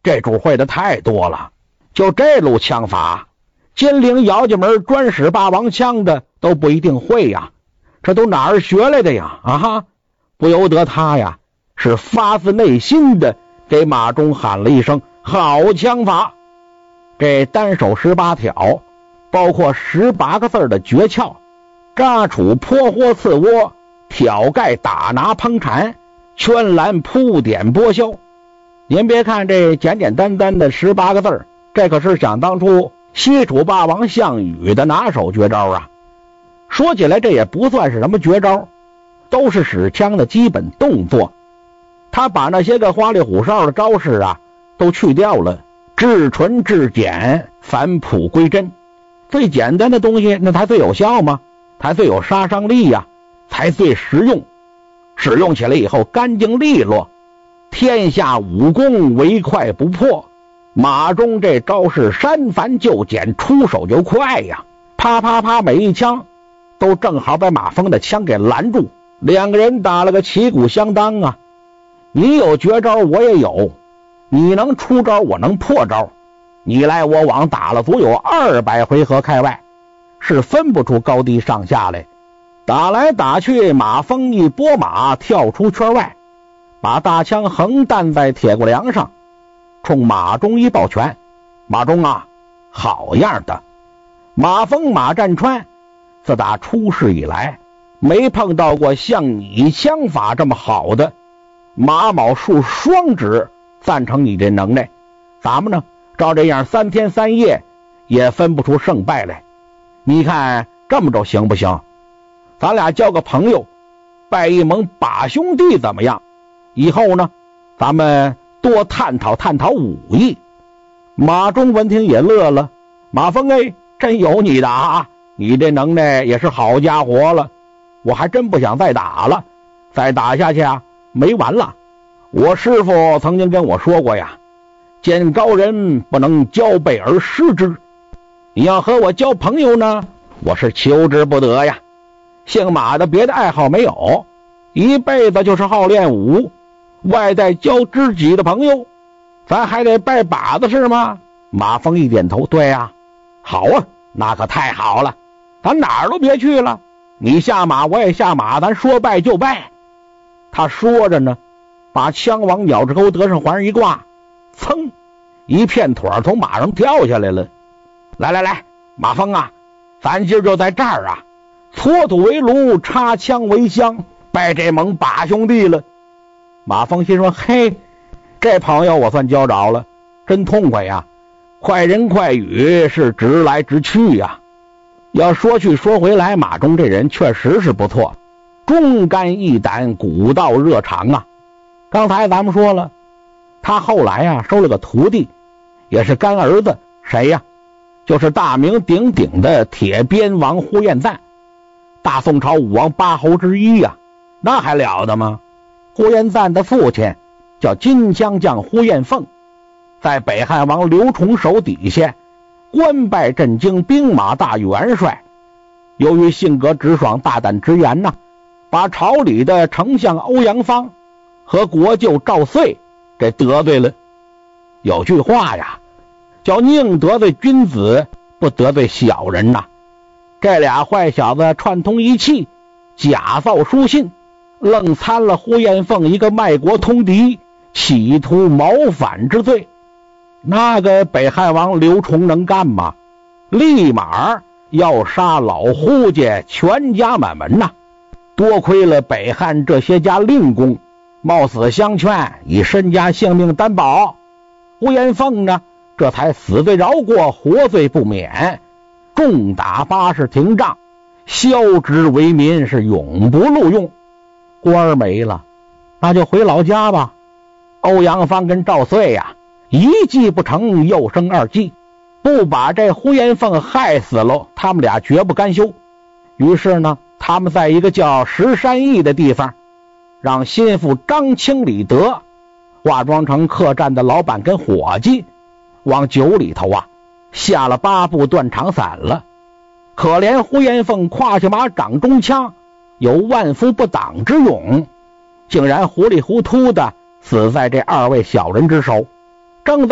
这主会的太多了，就这路枪法，金陵姚家门专使霸王枪的都不一定会呀，这都哪儿学来的呀？啊哈！不由得他呀是发自内心的给马忠喊了一声好枪法。这单手18挑，包括18个字的诀窍：扎杵破豁刺窝，挑盖打拿烹缠，圈拦铺点拨削。您别看这简简单单的18个字，这可是想当初西楚霸王项羽的拿手绝招啊。说起来这也不算是什么绝招，都是使枪的基本动作。他把那些个花里胡哨的招式啊都去掉了，至纯至简，返璞归真。最简单的东西那才最有效吗？才最有杀伤力呀，才最实用。使用起来以后干净利落，天下武功唯快不破。马忠这招式删繁就简，出手就快呀，啪啪啪，每一枪都正好把马蜂的枪给拦住，两个人打了个旗鼓相当啊。你有绝招我也有，你能出招我能破招，你来我往打了足有200回合开外，是分不出高低上下来。打来打去，马蜂一拨马跳出圈外，把大枪横担在铁骨梁上，冲马忠一抱拳：马忠啊，好样的！马蜂马占川自打出世以来，没碰到过像你枪法这么好的。马某竖双指赞成你这能耐，咱们呢照这样3天3夜也分不出胜败来。你看这么着行不行？咱俩交个朋友，拜一盟把兄弟怎么样？以后呢咱们多探讨探讨武艺。马忠闻听也乐了：马蜂哎，真有你的啊，你这能耐也是好家伙了，我还真不想再打了，再打下去啊没完了。我师父曾经跟我说过呀，见高人不能交背而失之，你要和我交朋友呢，我是求之不得呀。姓马的别的爱好没有，一辈子就是好练武，外带交知己的朋友，咱还得拜把子是吗？马蜂一点头：对呀。好啊，那可太好了，咱哪儿都别去了，你下马我也下马，咱说拜就拜。他说着呢，把枪往鸟翅沟得上环一挂，噌，一片腿从马上跳下来了。来来来，马蜂啊，咱今儿就在这儿啊，搓土为炉，插枪为香，拜这盟把兄弟了。马蜂心说：嘿，这朋友我算交着了，真痛快呀，快人快语，是直来直去呀。要说去说回来，马忠这人确实是不错，忠肝义胆，古道热肠啊。刚才咱们说了，他后来啊收了个徒弟，也是干儿子，谁呀？就是大名鼎鼎的铁鞭王呼延赞，大宋朝武王8侯之一呀，那还了得吗？呼延赞的父亲叫金枪将呼延凤，在北汉王刘崇手底下官拜镇京兵马大元帅。由于性格直爽大胆直言呐，把朝里的丞相欧阳芳和国舅赵遂给得罪了。有句话呀，叫宁得罪君子，不得罪小人呐。这俩坏小子串通一气，假造书信，愣参了呼延凤一个卖国通敌，企图谋反之罪。那个北汉王刘崇能干吗？立马要杀老呼家全家满门呐。多亏了北汉这些家令公冒死相劝，以身家性命担保，呼延凤呢这才死罪饶过，活罪不免，重打80廷杖，削职为民，是永不录用。官儿没了，那就回老家吧。欧阳芳跟赵遂呀，一计不成又生2计，不把这呼延凤害死了，他们俩绝不甘休。于是呢，他们在一个叫石山驿的地方，让心腹张清李德化妆成客栈的老板跟伙计，往酒里头啊下了8步断肠散了。可怜呼延凤胯下马掌中枪，有万夫不挡之勇，竟然糊里糊涂的死在这2位小人之手。正